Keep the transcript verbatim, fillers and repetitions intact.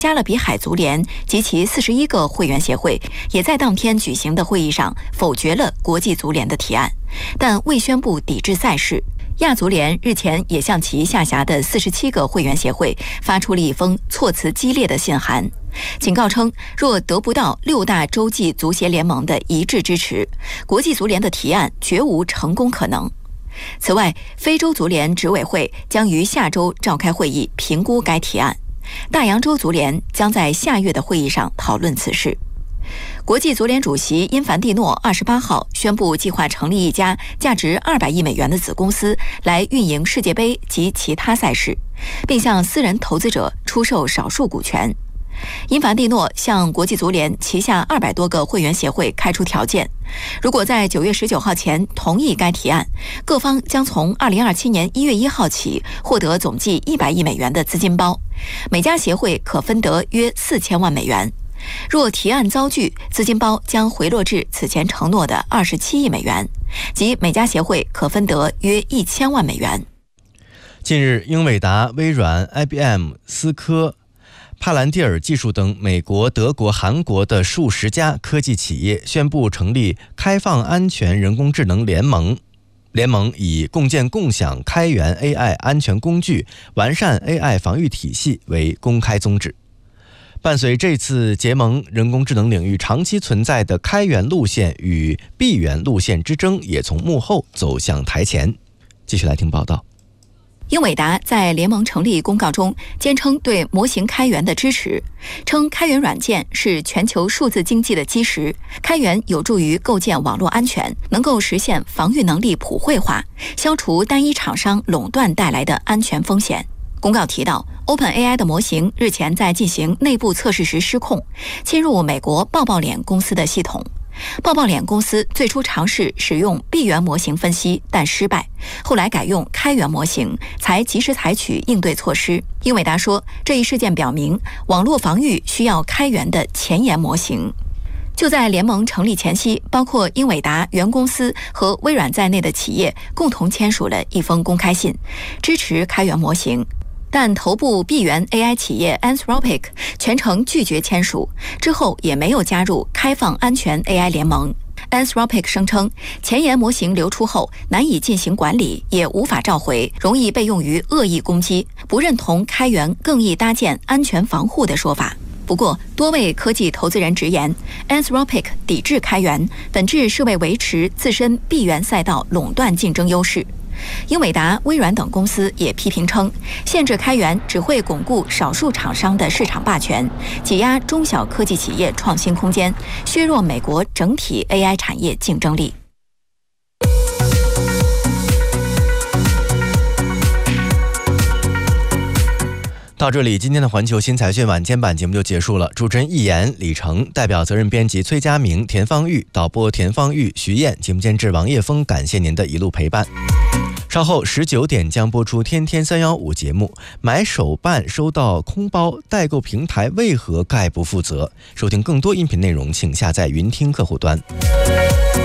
加勒比海足联及其四十一个会员协会也在当天举行的会议上否决了国际足联的提案，但未宣布抵制赛事。亚足联日前也向其下辖的四十七个会员协会发出了一封措辞激烈的信函，警告称，若得不到六大洲际足协联盟的一致支持，国际足联的提案绝无成功可能。此外，非洲足联执委会将于下周召开会议评估该提案，大洋洲足联将在下月的会议上讨论此事。国际足联主席因凡蒂诺二十八号宣布，计划成立一家价值二百亿美元的子公司来运营世界杯及其他赛事，并向私人投资者出售少数股权。因凡蒂诺向国际足联旗下二百多个会员协会开出条件，如果在九月十九号前同意该提案，各方将从二零二七年一月一号起获得总计一百亿美元的资金包，每家协会可分得约四千万美元。若提案遭拒，资金包将回落至此前承诺的二十七亿美元，即每家协会可分得约一千万美元。 近日，英伟达、微软、I B M、思科、帕兰蒂尔技术等美国、德国、韩国的数十家科技企业宣布成立开放安全人工智能联盟。联盟以共建共享开源 A I 安全工具、完善 A I 防御体系为公开宗旨。伴随这次结盟，人工智能领域长期存在的开源路线与闭源路线之争也从幕后走向台前。继续来听报道。 英伟达在联盟成立公告中坚称对模型开源的支持，称开源软件是全球数字经济的基石，开源有助于构建网络安全，能够实现防御能力普惠化，消除单一厂商垄断带来的安全风险。公告提到， OpenAI 的模型日前在进行内部测试时失控，侵入美国抱抱脸公司的系统。抱抱脸公司最初尝试使用闭源模型分析，但失败，后来改用开源模型，才及时采取应对措施。英伟达说，这一事件表明，网络防御需要开源的前沿模型。就在联盟成立前夕，包括英伟达原公司和微软在内的企业共同签署了一封公开信，支持开源模型。但头部闭源 A I 企业 Anthropic 全程拒绝签署，之后也没有加入开放安全 A I 联盟。Anthropic 声称，前沿模型流出后难以进行管理，也无法召回，容易被用于恶意攻击，不认同开源更易搭建安全防护的说法。不过，多位科技投资人直言 ，Anthropic 抵制开源，本质是为维持自身闭源赛道垄断竞争优势。英伟达、微软等公司也批评称，限制开源只会巩固少数厂商的市场霸权，挤压中小科技企业创新空间，削弱美国整体 A I 产业竞争力。 到这里，今天的环球新财讯晚间版节目就结束了。主持人易言、李成，代表责任编辑崔佳明、田方玉，导播田方玉、徐燕，节目监制王叶峰，感谢您的一路陪伴。稍后十九点将播出天天三一五节目，买手办收到空包，代购平台为何概不负责？收听更多音频内容，请下载云听客户端。